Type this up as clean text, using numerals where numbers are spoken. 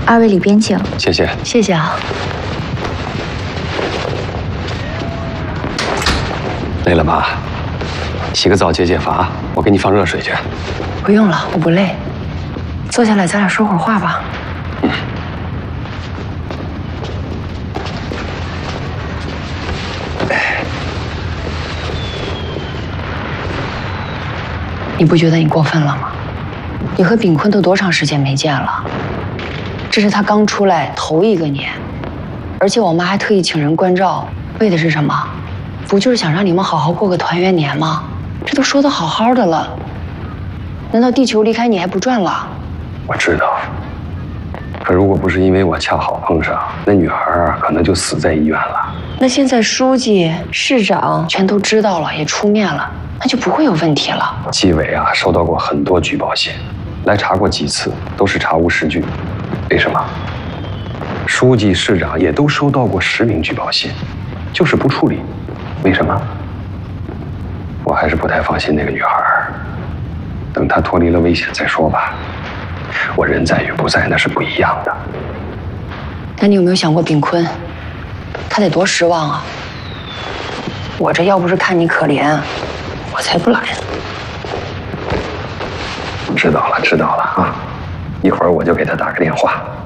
二位里边请。 谢谢。 谢谢啊。 累了吧？洗个澡解解乏，我给你放热水去。 不用了，我不累。坐下来，咱俩说会儿话吧。你不觉得你过分了吗？你和炳坤都多长时间没见了？这是他刚出来头1个年，而且我妈还特意请人关照，为的是什么？不就是想让你们好好过个团圆年吗？这都说得好好的了，难道地球离开你还不转了？ 我知道，可如果不是因为我恰好碰上，那女孩可能就死在医院了。 那现在书记、市长全都知道了，也出面了，那就不会有问题了。 纪委收到过很多举报信，来查过几次，都是查无实据。为什么？书记、市长也都收到过10名举报信，就是不处理。为什么？我还是不太放心那个女孩，等她脱离了危险再说吧。我人在与不在那是不一样的。 那你有没有想过炳坤？他得多失望啊！我这要不是看你可怜，我才不来呢。 知道了啊，一会儿我就给他打个电话。